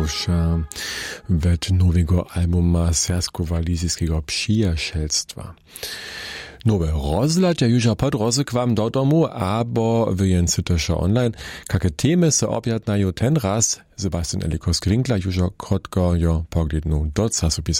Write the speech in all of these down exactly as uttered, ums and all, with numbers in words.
Miłosza wet nowego albuma Sersko-Walizijskiego przyjacielstwa. Nowe rozladzie już pod rozekwam do domu, abo wyjęcy też online. Kakie temy se objadnają ten raz, Sebastian Elikos-Grinkler już krótko jo poglądnął do czasopisa.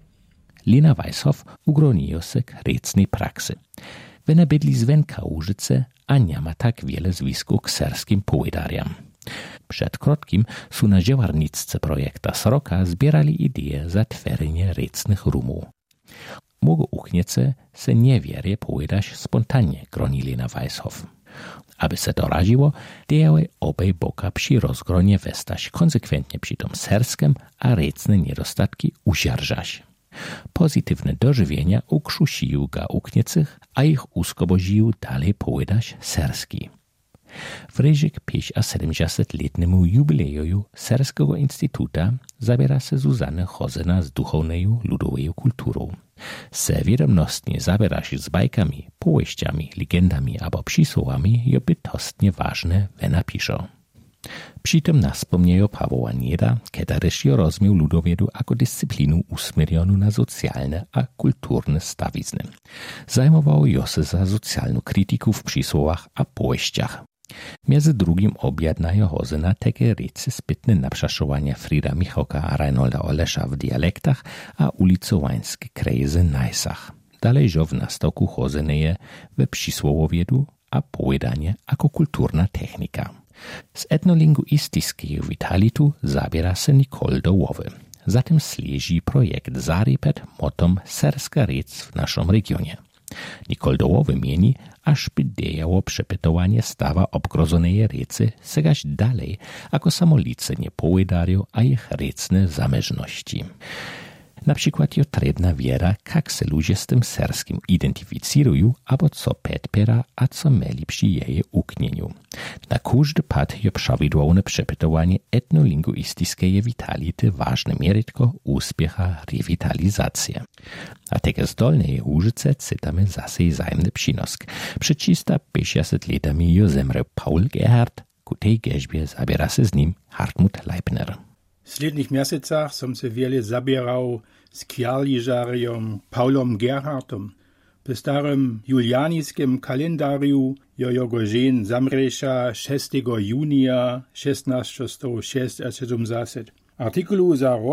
Lena Weishoff ugroniło się k recnej praksy. Wena bydli z Wenka Łużyce, a nie ma tak wiele zwisku k serskim powiedariam. Przed krótkim su na działarnicce projekta Sroka zbierali idee za tworzenie recnych rumów. Mogo uchniece se niewierie powiedać spontanie, groni Lena Weishoff. Aby se to raziło, dejały obej boka przy rozgronie westać konsekwentnie przy tom serskim, a recne niedostatki uziarżać. Pozytywne dożywienia ukrzusił ga ukniecych, a ich uskoboził dalej powiedać serski. W ryżyk pięćdziesięciosetletnemu jubileju Serskiego Instytuta zabiera se Zuzanna Hozena z duchowneju ludoweju kulturą. Se wiadomnostnie zabiera się z bajkami, powieściami, legendami albo przysłowami jo bytostnie ważne wena piszą. Przy tym naspomnieją Pawła Nieda, kiedyś jo rozmiał ludowiedu jako dyscyplinu usmierzoną na socjalne a kulturne stawizny. Zajmował jo se za socjalną krytykę w przysłowach a powieściach. Między drugim objadnają Hozena takie recy spytne naprzaszowania Frida Michałka a Reinolda Olesza w dialektach a ulicowańskie krejzy najsach. Dalej jo w nastoku Hozeneje we przysłowowiedu a powiedanie jako kulturna technika. Z etnolinguistyskiego witalitu zabiera se Nicole Dołowy. Zatem slieży projekt Zaripet motom Serska Rec w naszym regionie. Nicole Dołowy mieni, aż by dejało przepytowanie stawa obgrozonej recy segać dalej, jako samolicenie powiedariu a ich recne zameżności. Na przykład jo trebna wiera, jak se ludzie z tym serskim identyficują, albo co podpiera, a co mieli przy jej uknieniu. Na każdy pad jo prawidłowne przepytowanie etnolinguistyskiej witality ważne mieritko uspiecha rewitalizację. A takie zdolne Łużyce cytamy zase zajemny przynosk. Przed trzysta pięćdziesięcioma latami jo zemrał Paul Gerhardt, ku tej geźbie zabiera se z nim Hartmut Leibner. W slednych miasecach som se wiele zabierał z kjarliżariom Paulom Gerhardtom. Po starym julianiskim kalendariu jo jego żen zamresza szóstego junia szesnaście sto sześć a siedemdziesiąt. Artykulu za